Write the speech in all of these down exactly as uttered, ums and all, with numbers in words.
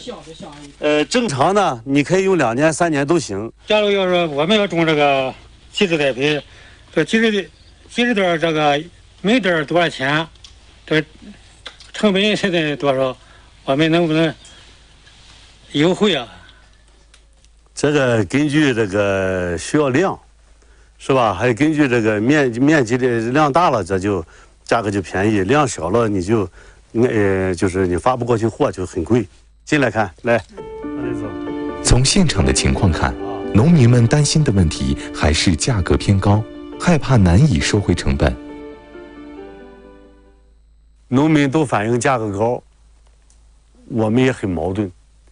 呃，正常呢，你可以用两年、三年都行。 假如要是我们要种这个机制栽培，这机制的机制袋这个每袋多少钱？这成本现在多少？我们能不能优惠啊？ 这个根据这个需要量，是吧？还有根据这个面面积的量大了，这就价格就便宜；量小了，你就呃就是你发不过去货就很贵。进来看，来， 从现场的情况看，农民们担心的问题还是价格偏高，害怕难以收回成本。 农民都反映价格高，我们也很矛盾。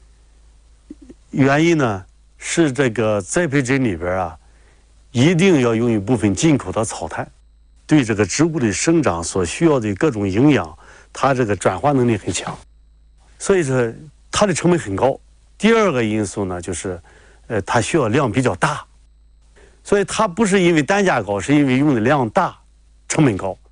原因呢是这个栽培针里边啊，一定要用一部分进口的草炭，对这个植物的生长所需要的各种营养，它这个转化能力很强，所以说它的成本很高。第二个因素呢，就是，呃，它需要量比较大，所以它不是因为单价高，是因为用的量大，成本高。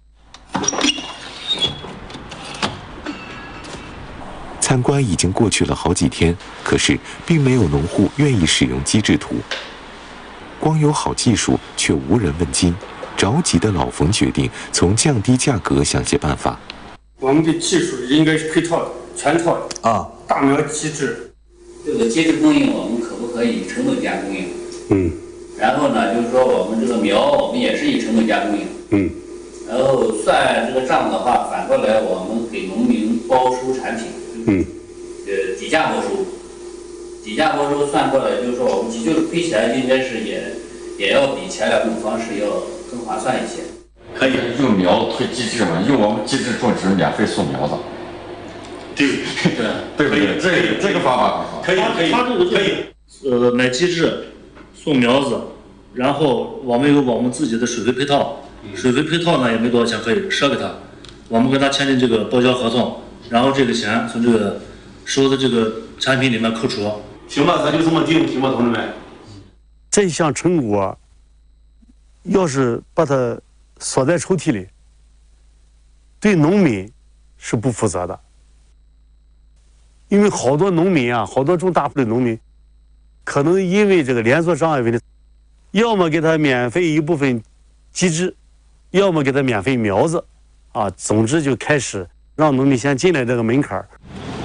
参观已经过去了好几天，可是并没有农户愿意使用机制图。光有好技术，却无人问津。着急的老冯决定从降低价格想些办法。 我们的技术应该是配套的、全套的啊， 大苗机制。 这个机制供应，我们可不可以成本价供应？ 嗯。 然后呢，就是说我们这个苗，我们也是以成本价供应。 嗯。 然后算这个账的话，反过来我们给农民包收产品。 嗯。 呃，底价包收，底价包收算过来，就是说我们急救亏起来，应该是也也要比前两种方式要更划算一些。 可以用苗推机制嘛？用我们机制种植免费送苗子。 对对对不对？这这个方法很好。 可以可以他这个可以。呃，买机制，送苗子，然后我们有我们自己的水肥配套，水肥配套呢也没多少钱，可以赊给他，我们跟他签订这个包销合同，然后这个钱从这个收的这个产品里面扣除。 行吧，咱就这么定，行吧，同志们。这项成果，要是把它锁在抽屉里，对农民是不负责的。因为好多农民啊，好多种大棚的农民，可能因为这个连锁商业问题，要么给他免费一部分机制，要么给他免费苗子，啊，总之就开始让农民先进来这个门槛儿。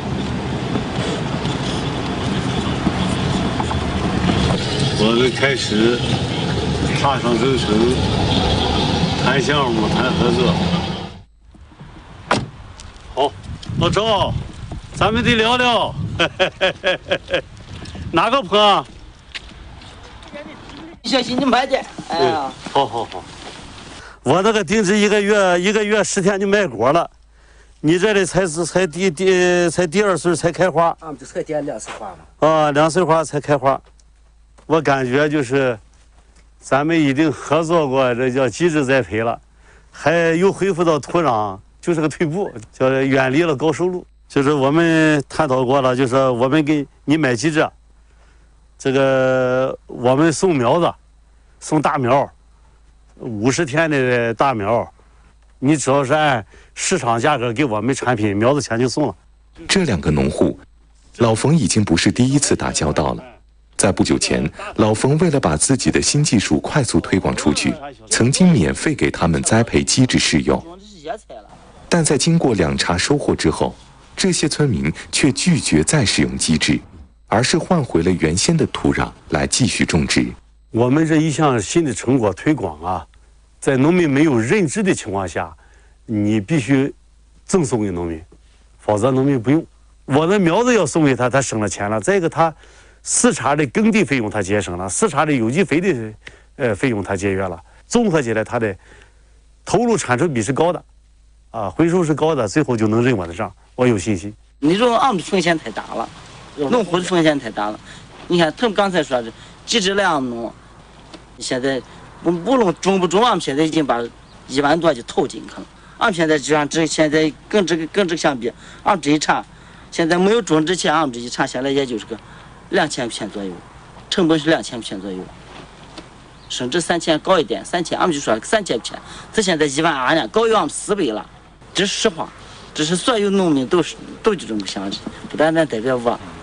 我们开始踏上征程，谈项目，谈合作。好，老赵。咱们得聊聊，哪个坡？ 小心你慢点。哎呀， 好好好。我那个定植一个月，一个月十天就卖果了。你这里才是才第第才第二岁才开花。 俺们这才点两岁花嘛。 啊，两岁花才开花。我感觉就是咱们已经合作过，这叫机制栽培了，还又恢复到土壤，就是个退步，叫远离了高收入。就是我们探讨过了，就是我们给你买机制，这个我们送苗子，送大苗，五十天的大苗，你只要是按市场价格给我们产品苗子钱就送了。 这两个农户，老冯已经不是第一次打交道了。在不久前，老冯为了把自己的新技术快速推广出去，曾经免费给他们栽培机制试用，但在经过两茬收获之后，这些村民却拒绝再使用机制，而是换回了原先的土壤来继续种植。 我们这一项新的成果推广啊，在农民没有认知的情况下，你必须赠送给农民，否则农民不用。我的苗子要送给他，他省了钱了。再一个，他四茬的耕地费用他节省了，四茬的有机肥的呃费用他节约了。综合起来，他的投入产出比是高的，啊，回收是高的，最后就能认我的账。我有信心。 你说俺们的风险太大了，农户的风险太大了。你看他们刚才说的机制量农，现在不无论种不种，俺们现在已经把一万多就投进去了。俺们现在就像这现在跟这个跟这个相比，俺们这一茬现在没有种之前，俺们这一茬下来也就是个两千片左右，成本是两千片左右，甚至三千高一点，三千俺们就说三千片，这现在一万二呢，高于俺们四倍了，这是实话。这是所有农民都是都就这么想的，不单单代表我。